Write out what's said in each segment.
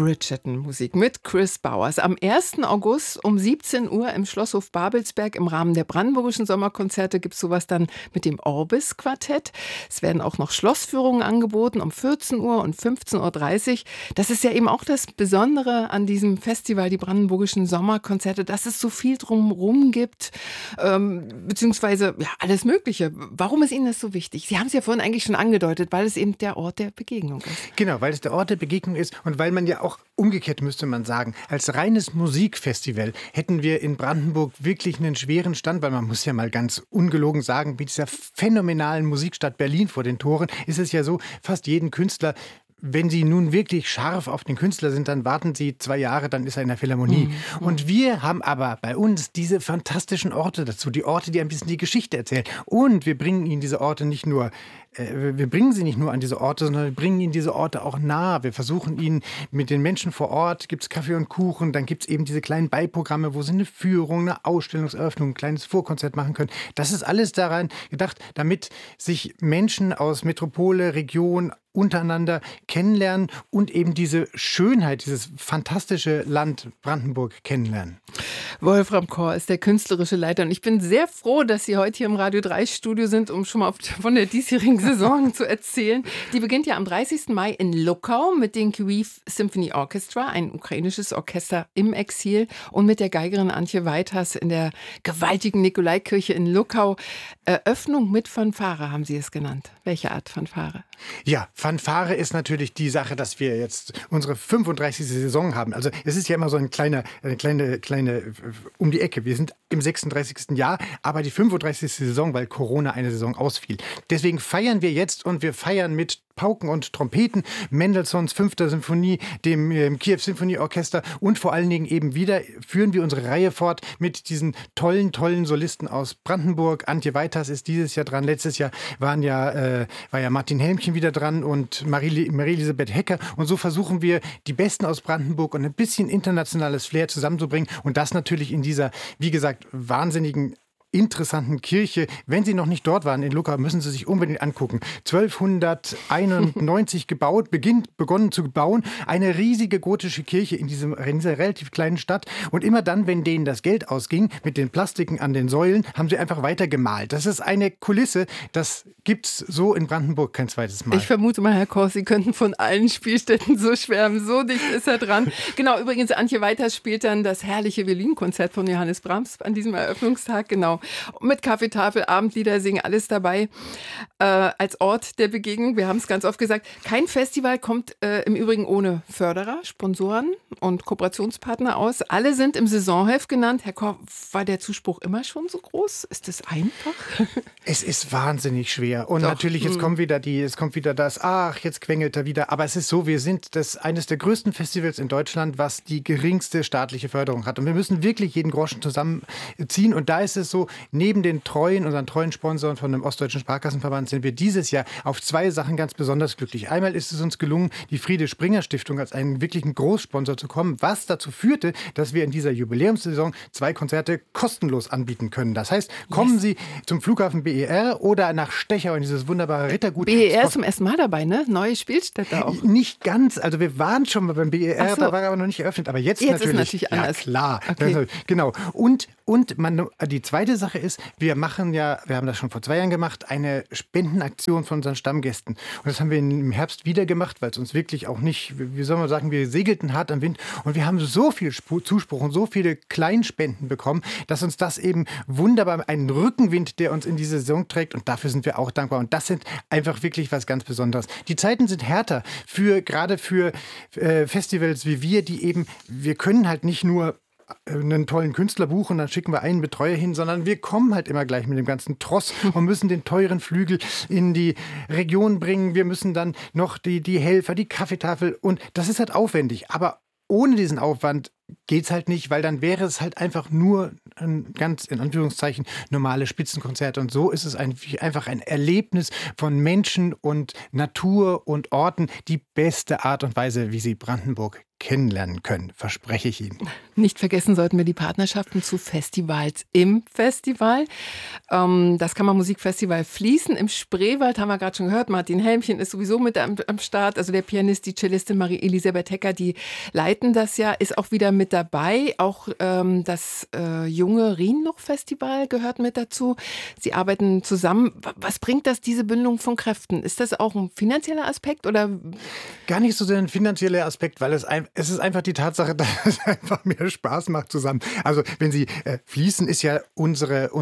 Bridgerton-Musik mit Chris Bowers. Am 1. August um 17 Uhr im Schlosshof Babelsberg im Rahmen der Brandenburgischen Sommerkonzerte gibt es sowas dann mit dem Orbis-Quartett. Es werden auch noch Schlossführungen angeboten um 14 Uhr und 15.30 Uhr. Das ist ja eben auch das Besondere an diesem Festival, die Brandenburgischen Sommerkonzerte, dass es so viel drumherum gibt, beziehungsweise ja, alles Mögliche. Warum ist Ihnen das so wichtig? Sie haben es ja vorhin eigentlich schon angedeutet, weil es eben der Ort der Begegnung ist. Genau, weil es der Ort der Begegnung ist und weil man ja auch umgekehrt, müsste man sagen, als reines Musikfestival hätten wir in Brandenburg wirklich einen schweren Stand, weil man muss ja mal ganz ungelogen sagen, mit dieser phänomenalen Musikstadt Berlin vor den Toren ist es ja so, fast jeden Künstler, wenn Sie nun wirklich scharf auf den Künstler sind, dann warten Sie 2 Jahre, dann ist er in der Philharmonie. Und wir haben aber bei uns diese fantastischen Orte dazu, die Orte, die ein bisschen die Geschichte erzählen. Und wir bringen Ihnen diese Orte nicht nur wir bringen sie nicht nur an diese Orte, sondern wir bringen ihnen diese Orte auch nahe. Wir versuchen ihnen mit den Menschen vor Ort, gibt es Kaffee und Kuchen, dann gibt es eben diese kleinen Beiprogramme, wo sie eine Führung, eine Ausstellungseröffnung, ein kleines Vorkonzert machen können. Das ist alles daran gedacht, damit sich Menschen aus Metropole, Region untereinander kennenlernen und eben diese Schönheit, dieses fantastische Land Brandenburg kennenlernen. Wolfram Kor ist der künstlerische Leiter und ich bin sehr froh, dass Sie heute hier im Radio 3 Studio sind, um schon mal von der diesjährigen Saison zu erzählen. Die beginnt ja am 30. Mai in Luckau mit dem Kyiv Symphony Orchestra, ein ukrainisches Orchester im Exil, und mit der Geigerin Antje Weiters in der gewaltigen Nikolaikirche in Luckau. Eröffnung mit Fanfare haben Sie es genannt. Welche Art Fanfare? Ja, Fanfare ist natürlich die Sache, dass wir jetzt unsere 35. Saison haben. Also es ist ja immer so eine kleine um die Ecke. Wir sind im 36. Jahr, aber die 35. Saison, weil Corona eine Saison ausfiel. Deswegen feiern wir jetzt und wir feiern mit Pauken und Trompeten, Mendelssohns 5. Symphonie, dem Kyiv Symphony Orchester und vor allen Dingen eben wieder führen wir unsere Reihe fort mit diesen tollen Solisten aus Brandenburg. Antje Weiters ist dieses Jahr dran. Letztes Jahr war ja Martin Helmchen wieder dran und Marie-Elisabeth Hecker. Und so versuchen wir, die Besten aus Brandenburg und ein bisschen internationales Flair zusammenzubringen. Und das natürlich in dieser, wie gesagt, wahnsinnigen interessanten Kirche. Wenn Sie noch nicht dort waren in Luckau, müssen Sie sich unbedingt angucken. 1291 begonnen zu bauen. Eine riesige gotische Kirche in dieser relativ kleinen Stadt. Und immer dann, wenn denen das Geld ausging, mit den Plastiken an den Säulen, haben sie einfach weiter gemalt. Das ist eine Kulisse, das gibt's so in Brandenburg kein zweites Mal. Ich vermute mal, Herr Kors, Sie könnten von allen Spielstätten so schwärmen. So dicht ist er dran. Genau, übrigens, Antje Weiters spielt dann das herrliche Violinkonzert von Johannes Brahms an diesem Eröffnungstag. Genau. Mit Kaffeetafel, Abendlieder singen, alles dabei. Als Ort der Begegnung, wir haben es ganz oft gesagt, kein Festival kommt im Übrigen ohne Förderer, Sponsoren und Kooperationspartner aus. Alle sind im Saisonheft genannt. Herr Kor, war der Zuspruch immer schon so groß? Ist das einfach? Es ist wahnsinnig schwer. Und Doch. Natürlich, jetzt kommt wieder das, jetzt quengelt er wieder. Aber es ist so, wir sind eines der größten Festivals in Deutschland, was die geringste staatliche Förderung hat. Und wir müssen wirklich jeden Groschen zusammenziehen. Und da ist es so, neben unseren treuen Sponsoren von dem Ostdeutschen Sparkassenverband sind wir dieses Jahr auf 2 Sachen ganz besonders glücklich. Einmal ist es uns gelungen, die Friede-Springer-Stiftung als einen wirklichen Großsponsor zu kommen, was dazu führte, dass wir in dieser Jubiläumssaison 2 Konzerte kostenlos anbieten können. Das heißt, kommen Sie zum Flughafen BER oder nach Stechau in dieses wunderbare Rittergut. BER ist zum ersten Mal dabei, ne? Neue Spielstätte auch. Nicht ganz. Also wir waren schon mal beim BER, So. Da war aber noch nicht eröffnet. Aber jetzt Ist natürlich anders. Ja, klar. Okay. Genau. Und die zweite Sache ist, wir haben das schon vor 2 Jahren gemacht, eine Spendenaktion von unseren Stammgästen. Und das haben wir im Herbst wieder gemacht, weil es uns wirklich auch nicht, wie soll man sagen, wir segelten hart am Wind. Und wir haben so viel Zuspruch und so viele Kleinspenden bekommen, dass uns das eben wunderbar, einen Rückenwind, der uns in diese Saison trägt. Und dafür sind wir auch dankbar. Und das sind einfach wirklich was ganz Besonderes. Die Zeiten sind härter, gerade für Festivals wie wir können halt nicht nur einen tollen Künstler buchen, dann schicken wir einen Betreuer hin, sondern wir kommen halt immer gleich mit dem ganzen Tross und müssen den teuren Flügel in die Region bringen. Wir müssen dann noch die Helfer, die Kaffeetafel, und das ist halt aufwendig. Aber ohne diesen Aufwand geht's halt nicht, weil dann wäre es halt einfach nur ein ganz, in Anführungszeichen, normale Spitzenkonzert. Und so ist es einfach ein Erlebnis von Menschen und Natur und Orten, die beste Art und Weise, wie sie Brandenburg kennenlernen können, verspreche ich Ihnen. Nicht vergessen sollten wir die Partnerschaften zu Festivals im Festival. Das Kammermusikfestival Fließen im Spreewald haben wir gerade schon gehört. Martin Helmchen ist sowieso mit am Start. Also der Pianist, die Cellistin Marie-Elisabeth Hecker, die leiten das ja, ist auch wieder mit dabei. Auch das junge Rienluch-Festival gehört mit dazu. Sie arbeiten zusammen. Was bringt das, diese Bündelung von Kräften? Ist das auch ein finanzieller Aspekt oder? Gar nicht so sehr ein finanzieller Aspekt, weil es ist einfach die Tatsache, dass es einfach mehr Spaß macht zusammen. Also wenn Sie Fließen ist ja unsere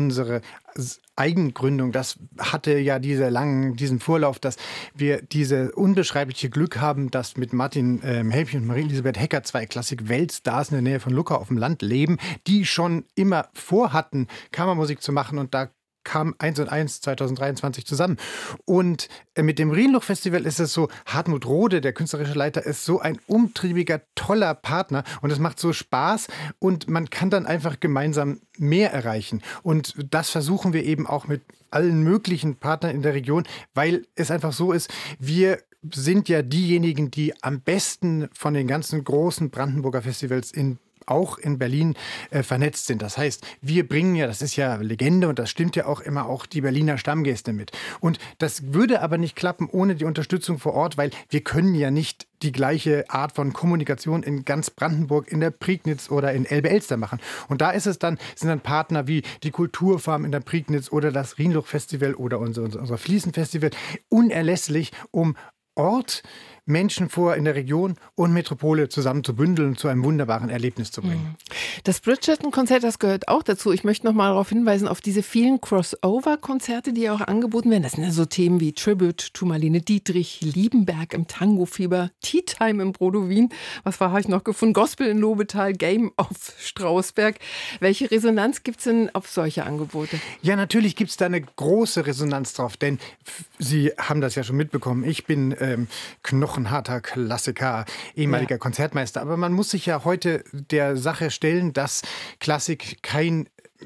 Eigengründung. Das hatte ja diesen Vorlauf, dass wir diese unbeschreibliche Glück haben, dass mit Martin Helmchen und Marie-Elisabeth Hecker 2 Klassik-Weltstars in der Nähe von Lucca auf dem Land leben, die schon immer vorhatten, Kammermusik zu machen, und da kam 1 und 1 2023 zusammen. Und mit dem Rienluch-Festival ist es so, Hartmut Rohde, der künstlerische Leiter, ist so ein umtriebiger, toller Partner und es macht so Spaß und man kann dann einfach gemeinsam mehr erreichen. Und das versuchen wir eben auch mit allen möglichen Partnern in der Region, weil es einfach so ist, wir sind ja diejenigen, die am besten von den ganzen großen Brandenburger Festivals auch in Berlin vernetzt sind. Das heißt, wir bringen ja, das ist ja Legende und das stimmt ja auch immer, auch die Berliner Stammgäste mit. Und das würde aber nicht klappen ohne die Unterstützung vor Ort, weil wir können ja nicht die gleiche Art von Kommunikation in ganz Brandenburg, in der Prignitz oder in Elbe-Elster machen. Und da sind dann Partner wie die Kulturfarm in der Prignitz oder das Rienluch-Festival oder unser Fließen-Festival unerlässlich, um Ort, Menschen in der Region und Metropole zusammen zu bündeln und zu einem wunderbaren Erlebnis zu bringen. Das Bridgerton-Konzert, das gehört auch dazu. Ich möchte noch mal darauf hinweisen, auf diese vielen Crossover-Konzerte, die auch angeboten werden. Das sind ja so Themen wie Tribute to Marlene Dietrich, Liebenberg im Tango-Fieber, Tea Time im Brodowin, habe ich noch gefunden, Gospel in Lobetal, Game auf Strausberg. Welche Resonanz gibt es denn auf solche Angebote? Ja, natürlich gibt es da eine große Resonanz drauf, denn Sie haben das ja schon mitbekommen. Ich bin knochenharter Klassiker, ehemaliger Konzertmeister. Aber man muss sich ja heute der Sache stellen, dass Klassik kein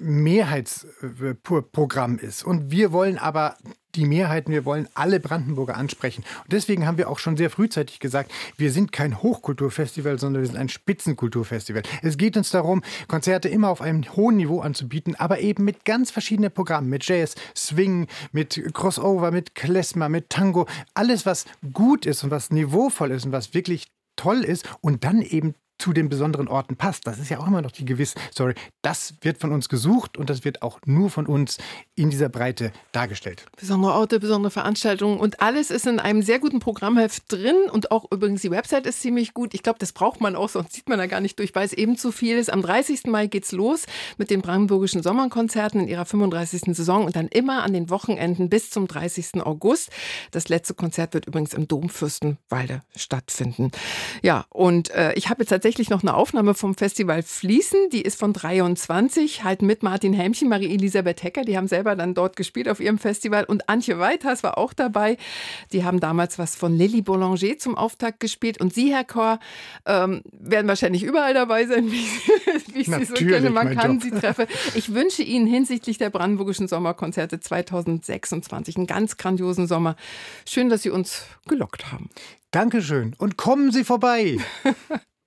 Mehrheitsprogramm ist. Und wir wollen aber wir wollen alle Brandenburger ansprechen. Und deswegen haben wir auch schon sehr frühzeitig gesagt, wir sind kein Hochkulturfestival, sondern wir sind ein Spitzenkulturfestival. Es geht uns darum, Konzerte immer auf einem hohen Niveau anzubieten, aber eben mit ganz verschiedenen Programmen, mit Jazz, Swing, mit Crossover, mit Klezmer, mit Tango. Alles, was gut ist und was niveauvoll ist und was wirklich toll ist und dann eben zu den besonderen Orten passt. Das ist ja auch immer noch das wird von uns gesucht und das wird auch nur von uns in dieser Breite dargestellt. Besondere Orte, besondere Veranstaltungen und alles ist in einem sehr guten Programmheft drin und auch übrigens die Website ist ziemlich gut. Ich glaube, das braucht man auch, sonst sieht man da gar nicht durch, weil es eben zu viel ist. Am 30. Mai geht's los mit den Brandenburgischen Sommerkonzerten in ihrer 35. Saison und dann immer an den Wochenenden bis zum 30. August. Das letzte Konzert wird übrigens im Dom Fürstenwalde stattfinden. Ja, und ich habe jetzt tatsächlich noch eine Aufnahme vom Festival Fließen, die ist von 23, halt mit Martin Helmchen, Marie-Elisabeth Hecker, die haben selber dann dort gespielt auf ihrem Festival und Antje Weithas war auch dabei. Die haben damals was von Lily Boulanger zum Auftakt gespielt und Sie, Herr Korr, werden wahrscheinlich überall dabei sein, wie ich Sie so kenne, man kann Sie treffen. Ich wünsche Ihnen hinsichtlich der Brandenburgischen Sommerkonzerte 2026 einen ganz grandiosen Sommer. Schön, dass Sie uns gelockt haben. Dankeschön und kommen Sie vorbei.